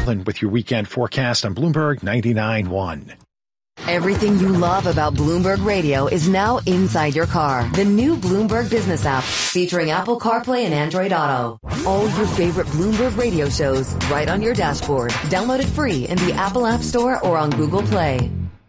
with your weekend forecast on Bloomberg 99.1. Everything you love about Bloomberg Radio is now inside your car. The new Bloomberg Business app featuring Apple CarPlay and Android Auto. All your favorite Bloomberg Radio shows right on your dashboard. Download it free in the Apple App Store or on Google Play.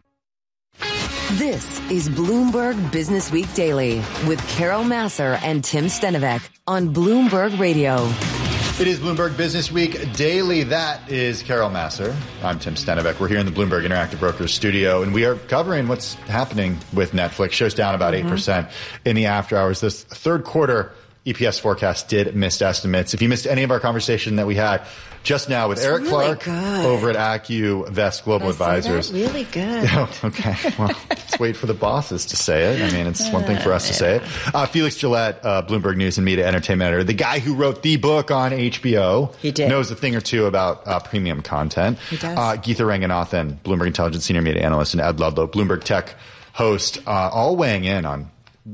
This is Bloomberg Business Week Daily with Carol Massar and Tim Stenovec on Bloomberg Radio. It is Bloomberg Business Week Daily. That is Carol Massar. I'm Tim Stenovec. We're here in the Bloomberg Interactive Brokers studio, and we are covering what's happening with Netflix. Show's down about 8% in the after hours. This third quarter EPS forecast did miss estimates. If you missed any of our conversation that we had just now with Eric Clark over at AccuVest Global Advisors. Really good. Oh, okay. Well, let's wait for the bosses to say it. I mean, it's one thing for us to say it. Felix Gillette, Bloomberg News and Media Entertainment Editor, the guy who wrote the book on HBO. He did. Knows a thing or two about premium content. He does. Geetha Ranganathan, Bloomberg Intelligence Senior Media Analyst, and Ed Ludlow, Bloomberg Tech host, all weighing in on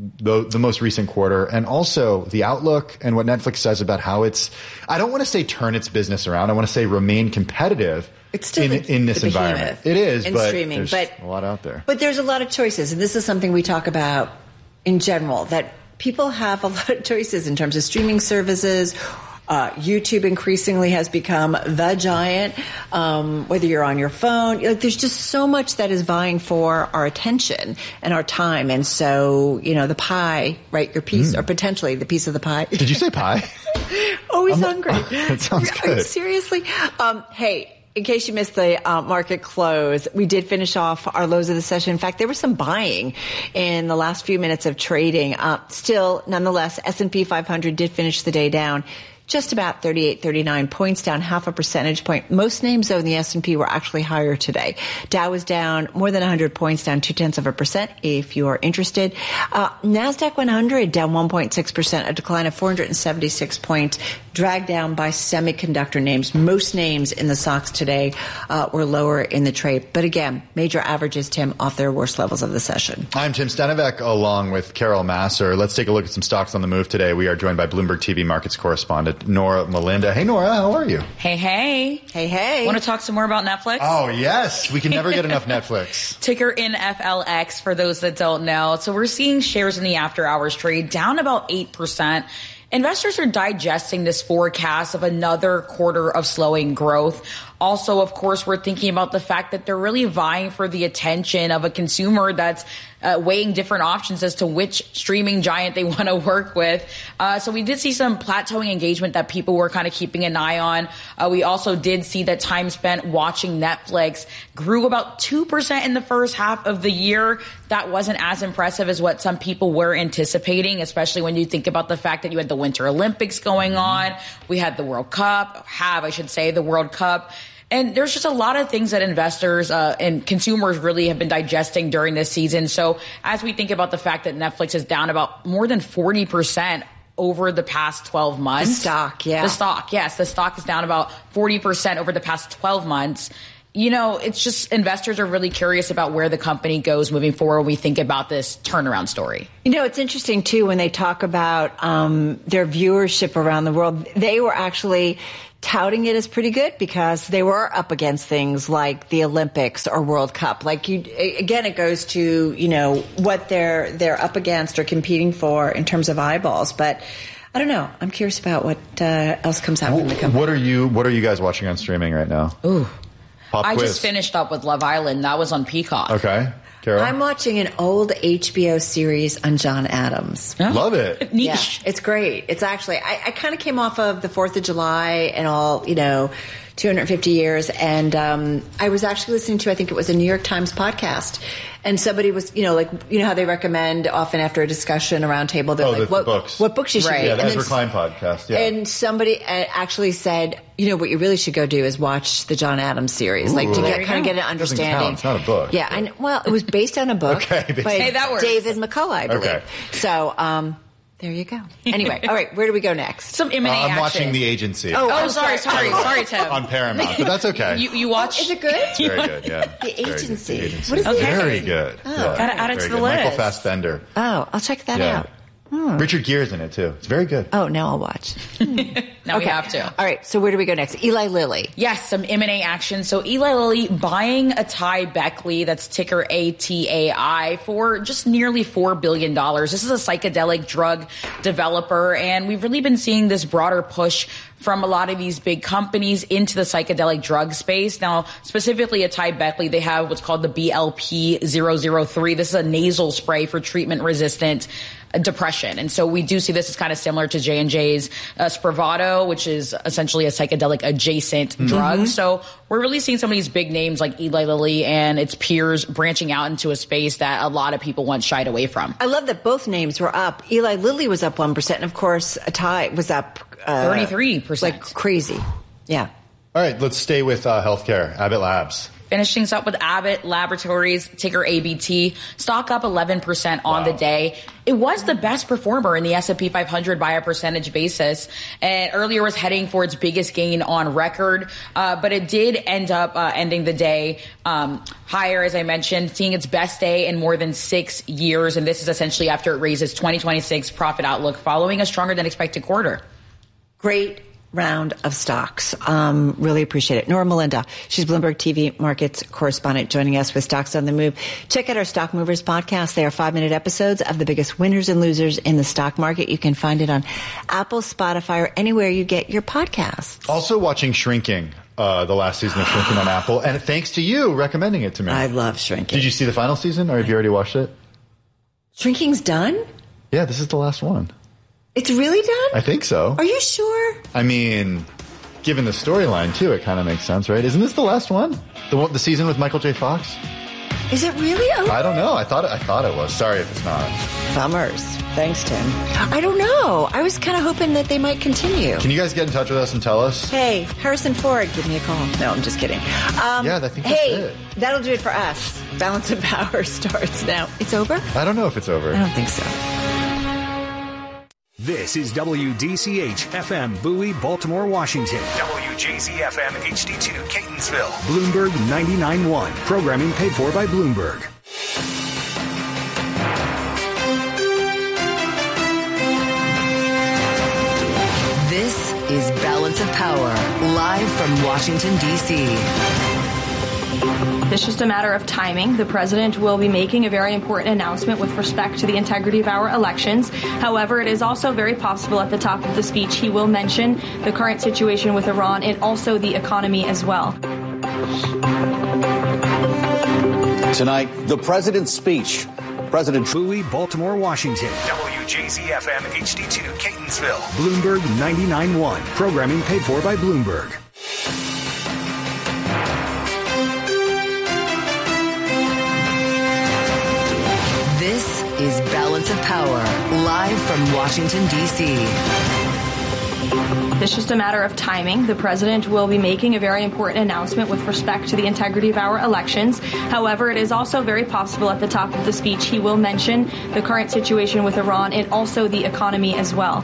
the most recent quarter and also the outlook and what Netflix says about how it's, I don't want to say turn its business around. I want to say remain competitive it's still in this environment. It is, in but streaming, there's a lot out there. But there's a lot of choices, and this is something we talk about in general, that people have a lot of choices in terms of streaming services. YouTube increasingly has become the giant, whether you're on your phone. There's just so much that is vying for our attention and our time. And so, the pie, right, your piece, or potentially the piece of the pie. Did you say pie? Always hungry. That sounds good. Seriously? Hey. In case you missed the market close, we did finish off our lows of the session. In fact, there was some buying in the last few minutes of trading. Still, nonetheless, S&P 500 did finish the day down just about 38, 39 points, down half a percentage point. Most names, though, in the S&P were actually higher today. Dow was down more than 100 points, down 0.2%, if you are interested. NASDAQ 100 down 1.6%, a decline of 476 points, dragged down by semiconductor names. Most names in the stocks today were lower in the trade. But again, major averages, Tim, off their worst levels of the session. I'm Tim Stenovec along with Carol Massar. Let's take a look at some stocks on the move today. We are joined by Bloomberg TV Markets correspondent Nora Melinda. Hey, Nora, how are you? Hey, hey. Hey, hey. Want to talk some more about Netflix? Oh, yes. We can never get enough Netflix. Ticker NFLX for those that don't know. So we're seeing shares in the after hours trade down about 8%. Investors are digesting this forecast of another quarter of slowing growth. Also, of course, we're thinking about the fact that they're really vying for the attention of a consumer that's weighing different options as to which streaming giant they want to work with. So we did see some plateauing engagement that people were kind of keeping an eye on. We also did see that time spent watching Netflix grew about 2% in the first half of the year. That wasn't as impressive as what some people were anticipating, especially when you think about the fact that you had the Winter Olympics going on. We had the World Cup, the World Cup. And there's just a lot of things that investors and consumers really have been digesting during this season. So as we think about the fact that Netflix is down about more than 40% over the past 12 months. The stock, yeah. The stock, yes. The stock is down about 40% over the past 12 months. It's just investors are really curious about where the company goes moving forward when we think about this turnaround story. It's interesting, too, when they talk about their viewership around the world. They were actually touting it as pretty good because they were up against things like the Olympics or World Cup. Again, it goes to, what they're up against or competing for in terms of eyeballs. But I don't know. I'm curious about what else comes out from the company. What are you guys watching on streaming right now? Ooh. Pop I quiz. just finished up with Love Island. That was on Peacock. Okay. Carol? I'm watching an old HBO series on John Adams. Oh. Love it. Niche. Yeah, it's great. It's actually, I kind of came off of the 4th of July and all, 250 years. And I was actually listening to, I think it was a New York Times podcast. And somebody was, how they recommend often after a discussion around table, they're what books. What books you should read. Yeah, that's Recline podcast. Yeah. And somebody actually said, what you really should go do is watch the John Adams series, to get an understanding. It's not a book. Yeah, it was based on a book by that works. David McCullough, I believe. Okay. So, there you go. Anyway, all right, where do we go next? Some M&A action. I'm watching The Agency. Oh, sorry, Tim. On Paramount, but that's okay. You watch? Is it good? It's very good, yeah. The Agency. Agency. What is Okay. Very good. Oh. Yeah, Gotta add it to the good. list. Michael Fassbender. Oh, I'll check that out. Richard Gere's in it, too. It's very good. Oh, now I'll watch. Now we have to. All right. So where do we go next? Eli Lilly. Yes, some M&A action. So Eli Lilly buying AtaiBeckley, that's ticker ATAI, for just nearly $4 billion. This is a psychedelic drug developer, and we've really been seeing this broader push from a lot of these big companies into the psychedelic drug space. Now, specifically AtaiBeckley, they have what's called the BLP-003. This is a nasal spray for treatment-resistant depression. And so we do see this as kind of similar to J&J's Spravato, which is essentially a psychedelic adjacent drug. So we're really seeing some of these big names like Eli Lilly and its peers branching out into a space that a lot of people once shied away from. I love that both names were up. Eli Lilly was up 1%, and of course, Atai was up 33%. Like crazy. Yeah. All right, let's stay with healthcare. Abbott Labs. Finishing up with Abbott Laboratories, ticker ABT, stock up 11% on the day. It was the best performer in the S&P 500 by a percentage basis, and earlier was heading for its biggest gain on record, but it did end up ending the day higher, as I mentioned, seeing its best day in more than 6 years, and this is essentially after it raises 2026 profit outlook following a stronger than expected quarter. Great round of stocks. Really appreciate it. Nora Melinda, she's Bloomberg TV Markets correspondent, joining us with Stocks on the Move. Check out our Stock Movers podcast. They are 5-minute episodes of the biggest winners and losers in the stock market. You can find it on Apple, Spotify, or anywhere you get your podcasts. Also watching Shrinking, the last season of Shrinking on Apple, and thanks to you recommending it to me. I love Shrinking. Did you see the final season, or have you already watched it? Shrinking's done? Yeah, this is the last one. It's really done? I think so. Are you sure? I mean, given the storyline, too, it kind of makes sense, right? Isn't this the last one? The season with Michael J. Fox? Is it really over? I don't know. I thought it was. Sorry if it's not. Bummers. Thanks, Tim. I don't know. I was kind of hoping that they might continue. Can you guys get in touch with us and tell us? Hey, Harrison Ford, give me a call. No, I'm just kidding. Yeah, I think that's it. That'll do it for us. Balance of Power starts now. It's over? I don't know if it's over. I don't think so. This is WDCH FM Bowie, Baltimore, Washington. WJZ FM HD2 Catonsville. Bloomberg 99.1. Programming paid for by Bloomberg. This is Balance of Power, live from Washington, D.C. It's just a matter of timing. The president will be making a very important announcement with respect to the integrity of our elections. However, it is also very possible at the top of the speech he will mention the current situation with Iran and also the economy as well. Tonight, the president's speech. President Bowie, Baltimore, Washington. WJZ FM HD2 Catonsville. Bloomberg 99.1. Programming paid for by Bloomberg. This is Balance of Power, live from Washington, D.C. It's just a matter of timing. The president will be making a very important announcement with respect to the integrity of our elections. However, it is also very possible at the top of the speech he will mention the current situation with Iran and also the economy as well.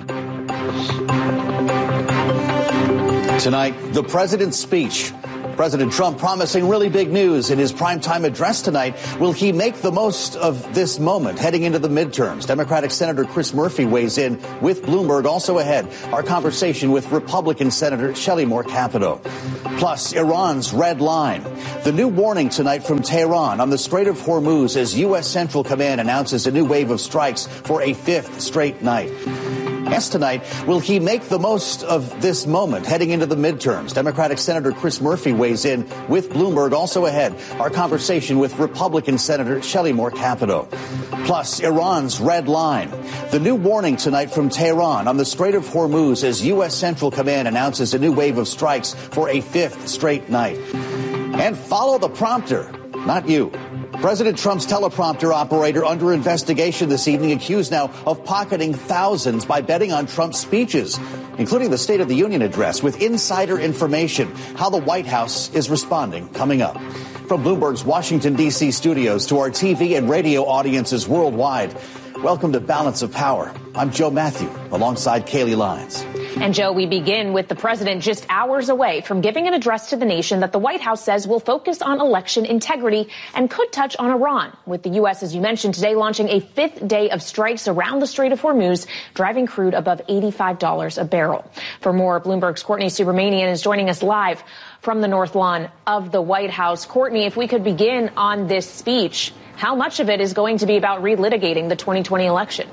Tonight, the president's speech. President Trump promising really big news in his primetime address tonight. Will he make the most of this moment heading into the midterms? Democratic Senator Chris Murphy weighs in with Bloomberg. Also ahead, our conversation with Republican Senator Shelley Moore Capito. Plus, Iran's red line. The new warning tonight from Tehran on the Strait of Hormuz as U.S. Central Command announces a new wave of strikes for a 5th straight night. Asked tonight, will he make the most of this moment heading into the midterms? Democratic Senator Chris Murphy weighs in with Bloomberg. Also ahead, our conversation with Republican Senator Shelley Moore Capito. Plus, Iran's red line. The new warning tonight from Tehran on the Strait of Hormuz as U.S. Central Command announces a new wave of strikes for a 5th straight night. And follow the prompter, not you. President Trump's teleprompter operator under investigation this evening, accused now of pocketing thousands by betting on Trump's speeches, including the State of the Union address, with insider information. How the White House is responding coming up. From Bloomberg's Washington, D.C. studios to our TV and radio audiences worldwide, welcome to Balance of Power. I'm Joe Matthew, alongside Kaylee Lyons. And Joe, we begin with the president just hours away from giving an address to the nation that the White House says will focus on election integrity and could touch on Iran, with the U.S., as you mentioned today, launching a fifth day of strikes around the Strait of Hormuz, driving crude above $85 a barrel. For more, Bloomberg's Courtney Subramanian is joining us live from the North Lawn of the White House. Courtney, if we could begin on this speech, how much of it is going to be about relitigating the 2020 election?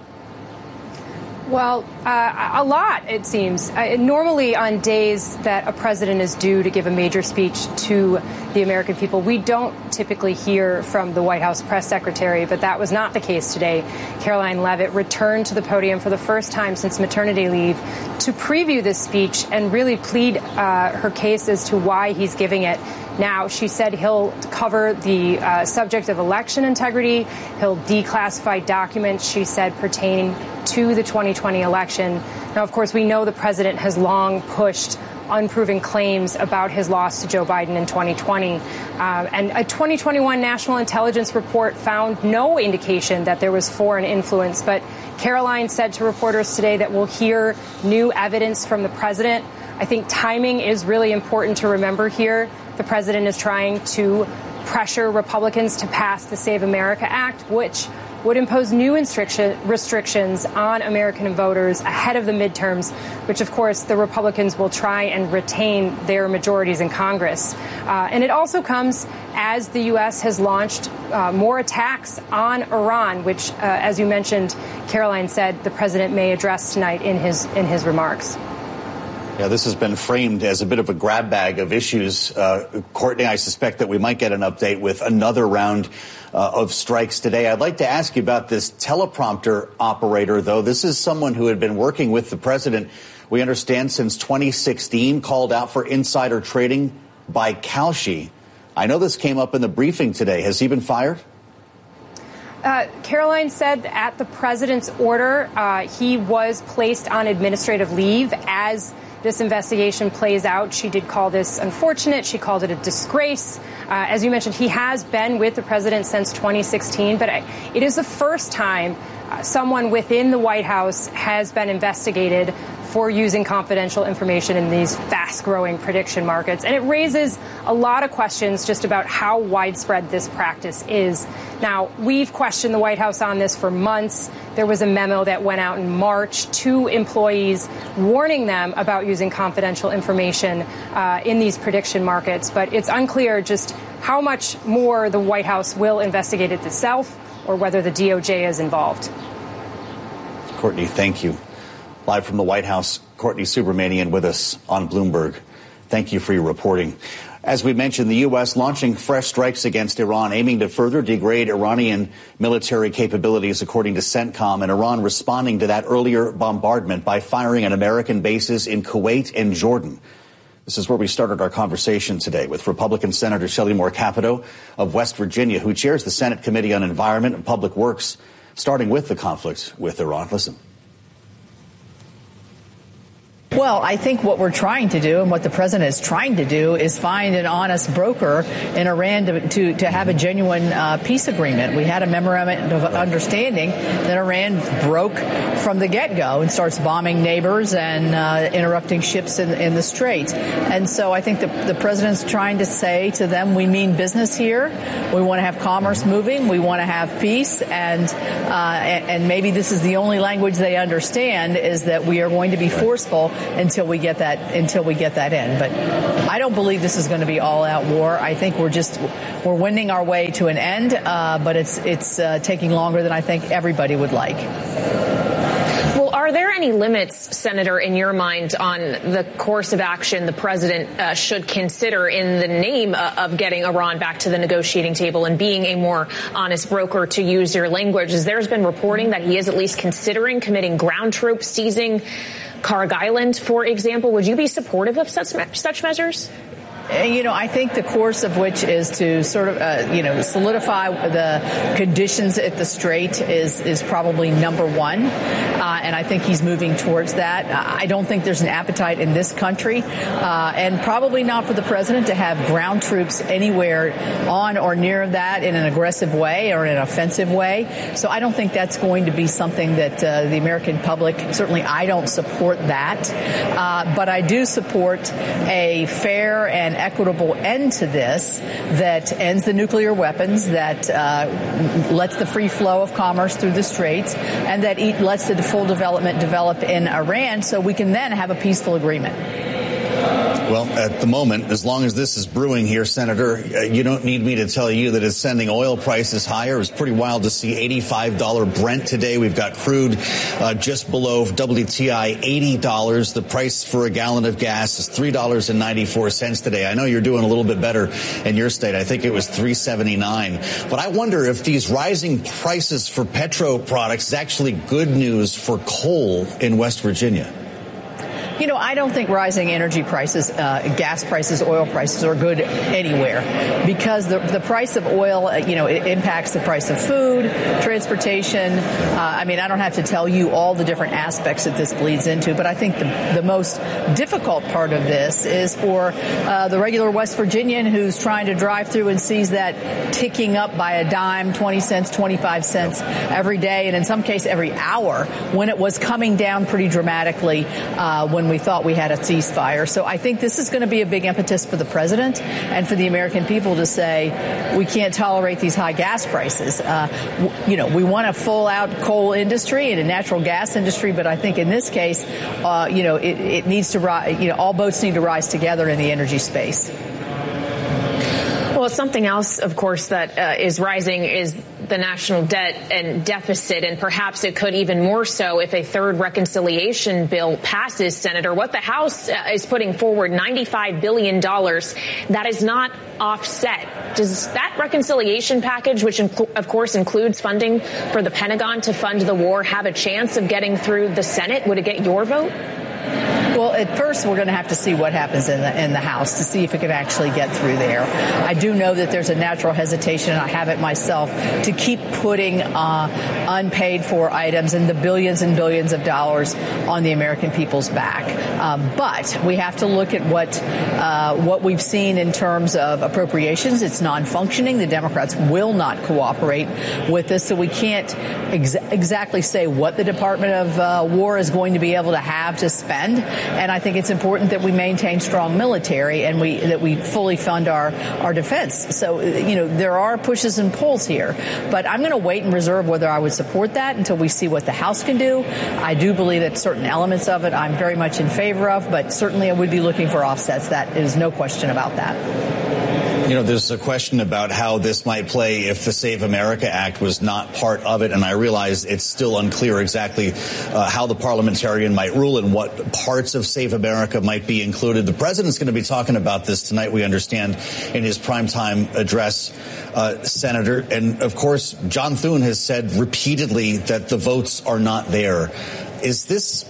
Well, a lot, it seems. Normally on days that a president is due to give a major speech to the American people, we don't typically hear from the White House press secretary, but that was not the case today. Caroline Leavitt returned to the podium for the first time since maternity leave to preview this speech and really plead her case as to why he's giving it now. She said he'll cover the subject of election integrity. He'll declassify documents, she said, pertaining to the 2020 election. Now, of course, we know the president has long pushed unproven claims about his loss to Joe Biden in 2020. And a 2021 national intelligence report found no indication that there was foreign influence. But Caroline said to reporters today that we'll hear new evidence from the president. I think timing is really important to remember here. The president is trying to pressure Republicans to pass the Save America Act, which would impose new restrictions on American voters ahead of the midterms, which, of course, the Republicans will try and retain their majorities in Congress. And it also comes as the U.S. has launched more attacks on Iran, which, as you mentioned, Caroline said the president may address tonight in his remarks. Yeah, this has been framed as a bit of a grab bag of issues. Courtney, I suspect that we might get an update with another round of strikes today. I'd like to ask you about this teleprompter operator, though. This is someone who had been working with the president, we understand, since 2016, called out for insider trading by Kalshi. I know this came up in the briefing today. Has he been fired? Caroline said at the president's order, he was placed on administrative leave as this investigation plays out. She did call this unfortunate. She called it a disgrace. As you mentioned, he has been with the president since 2016, but it is the first time someone within the White House has been investigated for using confidential information in these fast-growing prediction markets. And it raises a lot of questions just about how widespread this practice is. Now, we've questioned the White House on this for months. There was a memo that went out in March to employees warning them about using confidential information in these prediction markets. But it's unclear just how much more the White House will investigate it itself or whether the DOJ is involved. Courtney, thank you. Live from the White House, Courtney Subramanian with us on Bloomberg. Thank you for your reporting. As we mentioned, the U.S. launching fresh strikes against Iran, aiming to further degrade Iranian military capabilities, according to CENTCOM, and Iran responding to that earlier bombardment by firing on American bases in Kuwait and Jordan. This is where we started our conversation today with Republican Senator Shelley Moore Capito of West Virginia, who chairs the Senate Committee on Environment and Public Works, starting with the conflict with Iran. Listen. Well, I think what we're trying to do and what the president is trying to do is find an honest broker in Iran to have a genuine peace agreement. We had a memorandum of understanding that Iran broke from the get-go and starts bombing neighbors and interrupting ships in the Strait. And so I think the president's trying to say to them, we mean business here. We want to have commerce moving. We want to have peace. And maybe this is the only language they understand, is that we are going to be forceful until we get that in. But I don't believe this is going to be all out war. I think we're wending our way to an end, but it's taking longer than I think everybody would like. Well, are there any limits, Senator, in your mind on the course of action the president should consider in the name of getting Iran back to the negotiating table and being a more honest broker, to use your language? As there's been reporting that he is at least considering committing ground troops, seizing Karg Island, for example. Would you be supportive of such measures? I think the course of which is to sort of, solidify the conditions at the Strait is probably number one. And I think he's moving towards that. I don't think there's an appetite in this country, and probably not for the president to have ground troops anywhere on or near that in an aggressive way or in an offensive way. So I don't think that's going to be something that the American public, certainly I don't support that. But I do support a fair and equitable end to this that ends the nuclear weapons, that lets the free flow of commerce through the Straits, and that lets the full development develop in Iran so we can then have a peaceful agreement. Well, at the moment, as long as this is brewing here, Senator, you don't need me to tell you that it's sending oil prices higher. It's pretty wild to see $85 Brent today. We've got crude just below WTI $80. The price for a gallon of gas is $3.94 today. I know you're doing a little bit better in your state. I think it was $3.79. But I wonder if these rising prices for petro products is actually good news for coal in West Virginia. I don't think rising energy prices, gas prices, oil prices are good anywhere, because the price of oil, it impacts the price of food, transportation. I don't have to tell you all the different aspects that this bleeds into, but I think the most difficult part of this is for the regular West Virginian who's trying to drive through and sees that ticking up by a dime, 20 cents, 25 cents every day, and in some case every hour, when it was coming down pretty dramatically when we thought we had a ceasefire. So I think this is going to be a big impetus for the president and for the American people to say, we can't tolerate these high gas prices. We want a full-out coal industry and a natural gas industry, but I think in this case, it needs to rise. All boats need to rise together in the energy space. Well, something else, of course, that is rising is the national debt and deficit, and perhaps it could even more so if a third reconciliation bill passes, Senator. What the House is putting forward, $95 billion, that is not offset. Does that reconciliation package, which of course includes funding for the Pentagon to fund the war, have a chance of getting through the Senate? Would it get your vote? Well, at first, we're going to have to see what happens in the House to see if it can actually get through there. I do know that there's a natural hesitation, and I have it myself, to keep putting unpaid for items and the billions and billions of dollars on the American people's back. But we have to look at what we've seen in terms of appropriations. It's non-functioning. The Democrats will not cooperate with this, so we can't exactly say what the Department of War is going to be able to have to spend. And I think it's important that we maintain strong military and that we fully fund our defense. So, there are pushes and pulls here. But I'm going to wait and reserve whether I would support that until we see what the House can do. I do believe that certain elements of it I'm very much in favor of, but certainly I would be looking for offsets. That is no question about that. There's a question about how this might play if the Save America Act was not part of it, and I realize it's still unclear exactly how the parliamentarian might rule and what parts of Save America might be included. The president's going to be talking about this tonight, we understand, in his primetime address, Senator. And, of course, John Thune has said repeatedly that the votes are not there. Is this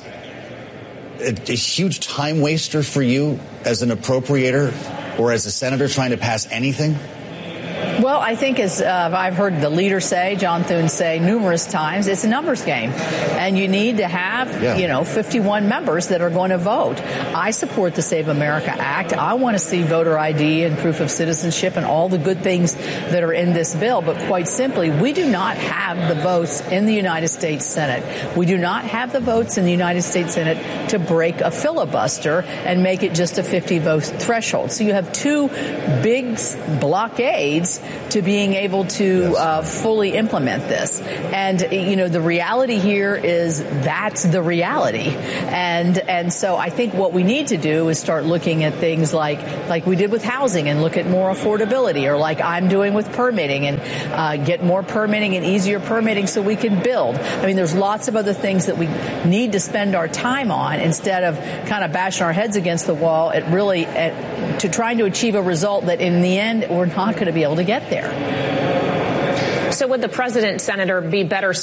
a huge time waster for you as an appropriator or as a senator trying to pass anything? Well, I think as I've heard the leader say, John Thune say numerous times, it's a numbers game. And you need to have, 51 members that are going to vote. I support the Save America Act. I want to see voter ID and proof of citizenship and all the good things that are in this bill. But quite simply, we do not have the votes in the United States Senate. We do not have the votes in the United States Senate to break a filibuster and make it just a 50-vote threshold. So you have two big blockades to being able to fully implement this. And, the reality here is that's the reality. And so I think what we need to do is start looking at things like we did with housing and look at more affordability, or like I'm doing with permitting, and get more permitting and easier permitting so we can build. I mean, there's lots of other things that we need to spend our time on instead of kind of bashing our heads against the wall to trying to achieve a result that in the end we're not going to be able to get there. So would the president, Senator, be better